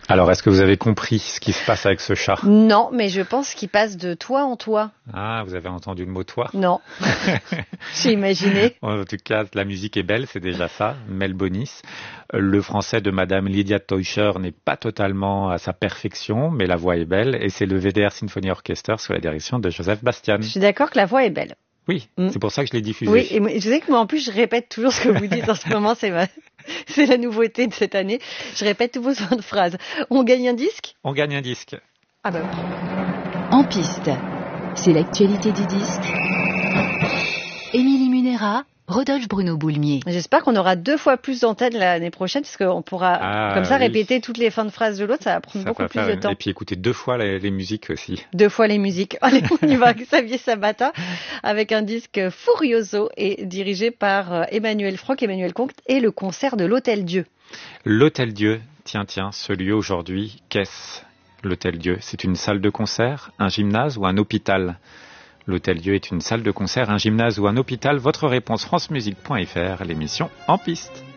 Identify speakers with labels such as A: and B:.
A: Alors, est-ce que vous avez compris ce qui se passe avec ce chat?
B: Non, mais je pense qu'il passe de toi en toi.
A: Ah, vous avez entendu le mot toi?
B: Non, j'ai imaginé.
A: En tout cas, la musique est belle, c'est déjà ça. Mel Bonis. Le français de Madame Lydia Teuscher n'est pas totalement à sa perfection, mais la voix est belle. Et c'est le WDR Symphony Orchestra sous la direction de Joseph Bastian.
B: Je suis d'accord que la voix est belle.
A: Oui, c'est pour ça que je l'ai diffusé.
B: Oui, et je sais que moi en plus je répète toujours ce que vous dites en ce moment, c'est la nouveauté de cette année. Je répète tous vos fins de phrases. On gagne un disque?
A: On gagne un disque.
B: Ah bah.
C: En piste, c'est l'actualité du disque. Émilie Munera, Rodolphe Bruno Boulmier.
B: J'espère qu'on aura 2 fois plus d'antennes l'année prochaine, parce qu'on pourra comme ça répéter toutes les fins de phrases de l'autre, ça va prendre beaucoup plus de temps.
A: Et puis écouter 2 fois les musiques aussi.
B: 2 fois les musiques. Allez, on y va, Xavier Sabata, avec un disque Furioso et dirigé par Emmanuel Franck, Emmanuel Comte, et le concert de l'Hôtel Dieu.
A: L'Hôtel Dieu, tiens, ce lieu aujourd'hui, qu'est-ce l'Hôtel Dieu? C'est une salle de concert, un gymnase ou un hôpital? L'Hôtel Dieu est une salle de concert, un gymnase ou un hôpital? Votre réponse francemusique.fr, l'émission En Piste.